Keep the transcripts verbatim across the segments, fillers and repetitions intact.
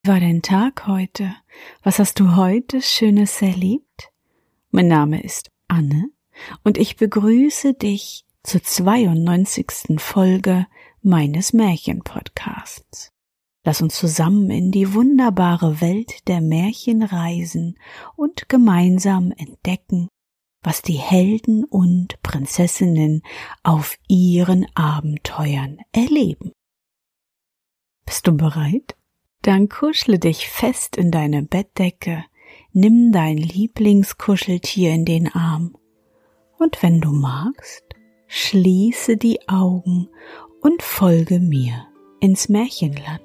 Wie war dein Tag heute? Was hast du heute Schönes erlebt? Mein Name ist Anne und ich begrüße dich zur zweiundneunzigsten Folge meines Märchenpodcasts. Lass uns zusammen in die wunderbare Welt der Märchen reisen und gemeinsam entdecken, was die Helden und Prinzessinnen auf ihren Abenteuern erleben. Bist du bereit? Dann kuschle dich fest in deine Bettdecke, nimm dein Lieblingskuscheltier in den Arm und wenn du magst, schließe die Augen und folge mir ins Märchenland.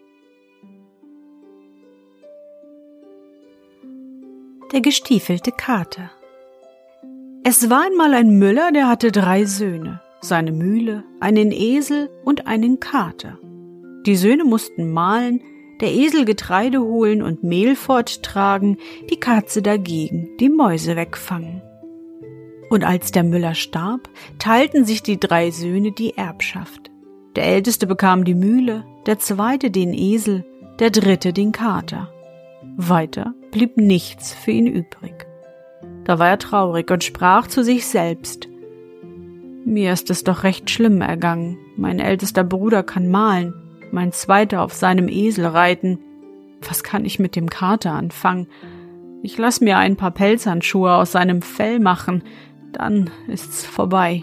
Der gestiefelte Kater. Es war einmal ein Müller, der hatte drei Söhne, seine Mühle, einen Esel und einen Kater. Die Söhne mussten mahlen, der Esel Getreide holen und Mehl forttragen, die Katze dagegen die Mäuse wegfangen. Und als der Müller starb, teilten sich die drei Söhne die Erbschaft. Der Älteste bekam die Mühle, der Zweite den Esel, der Dritte den Kater. Weiter blieb nichts für ihn übrig. Da war er traurig und sprach zu sich selbst: Mir ist es doch recht schlimm ergangen. Mein ältester Bruder kann mahlen, mein Zweiter auf seinem Esel reiten. Was kann ich mit dem Kater anfangen? Ich lass mir ein paar Pelzhandschuhe aus seinem Fell machen, dann ist's vorbei.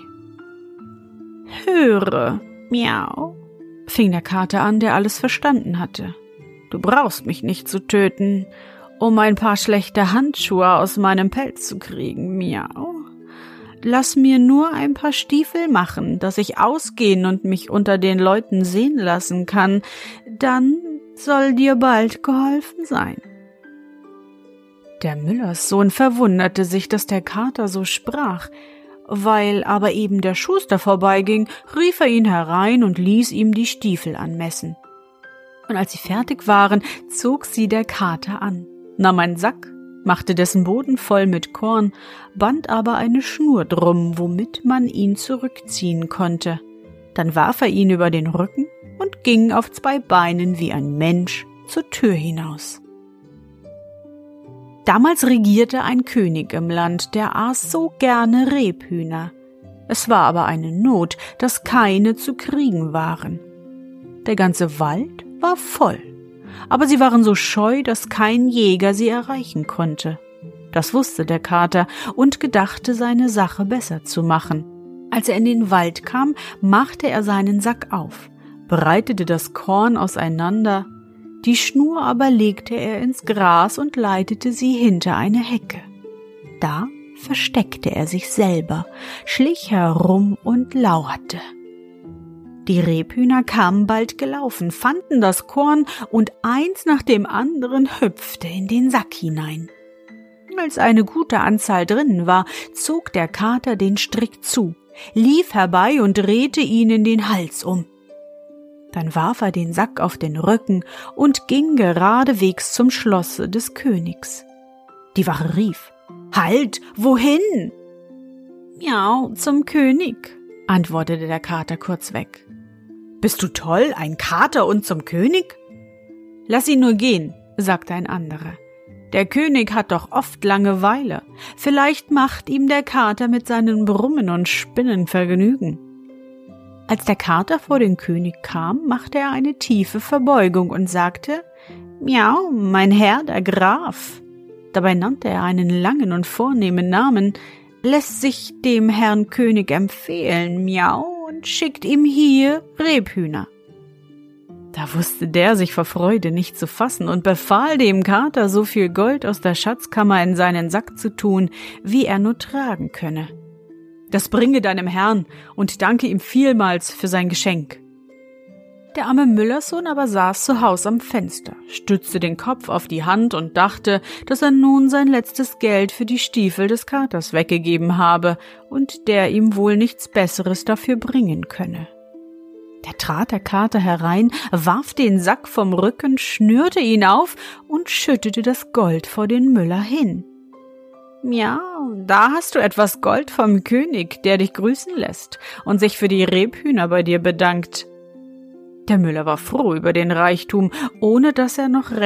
Höre, miau, fing der Kater an, der alles verstanden hatte. Du brauchst mich nicht zu töten, um ein paar schlechte Handschuhe aus meinem Pelz zu kriegen, miau. Lass mir nur ein paar Stiefel machen, dass ich ausgehen und mich unter den Leuten sehen lassen kann, dann soll dir bald geholfen sein. Der Müllerssohn verwunderte sich, dass der Kater so sprach. Weil aber eben der Schuster vorbeiging, rief er ihn herein und ließ ihm die Stiefel anmessen. Und als sie fertig waren, zog sie der Kater an, nahm einen Sack, machte dessen Boden voll mit Korn, band aber eine Schnur drum, womit man ihn zurückziehen konnte. Dann warf er ihn über den Rücken und ging auf zwei Beinen wie ein Mensch zur Tür hinaus. Damals regierte ein König im Land, der aß so gerne Rebhühner. Es war aber eine Not, dass keine zu kriegen waren. Der ganze Wald war voll, aber sie waren so scheu, dass kein Jäger sie erreichen konnte. Das wusste der Kater und gedachte, seine Sache besser zu machen. Als er in den Wald kam, machte er seinen Sack auf, breitete das Korn auseinander, die Schnur aber legte er ins Gras und leitete sie hinter eine Hecke. Da versteckte er sich selber, schlich herum und lauerte. Die Rebhühner kamen bald gelaufen, fanden das Korn und eins nach dem anderen hüpfte in den Sack hinein. Als eine gute Anzahl drinnen war, zog der Kater den Strick zu, lief herbei und drehte ihn in den Hals um. Dann warf er den Sack auf den Rücken und ging geradewegs zum Schlosse des Königs. Die Wache rief: Halt, wohin? Miau, zum König, antwortete der Kater kurzweg. Bist du toll, ein Kater und zum König? Lass ihn nur gehen, sagte ein anderer. Der König hat doch oft Langeweile. Vielleicht macht ihm der Kater mit seinen Brummen und Spinnen Vergnügen. Als der Kater vor den König kam, machte er eine tiefe Verbeugung und sagte: Miau, mein Herr, der Graf. Dabei nannte er einen langen und vornehmen Namen, lässt sich dem Herrn König empfehlen, miau, und schickt ihm hier Rebhühner. Da wusste der sich vor Freude nicht zu fassen und befahl dem Kater, so viel Gold aus der Schatzkammer in seinen Sack zu tun, wie er nur tragen könne. Das bringe deinem Herrn und danke ihm vielmals für sein Geschenk. Der arme Müllerssohn aber saß zu Haus am Fenster, stützte den Kopf auf die Hand und dachte, dass er nun sein letztes Geld für die Stiefel des Katers weggegeben habe und der ihm wohl nichts Besseres dafür bringen könne. Da trat der Kater herein, warf den Sack vom Rücken, schnürte ihn auf und schüttete das Gold vor den Müller hin. Ja, da hast du etwas Gold vom König, der dich grüßen lässt und sich für die Rebhühner bei dir bedankt. Der Müller war froh über den Reichtum, ohne dass er noch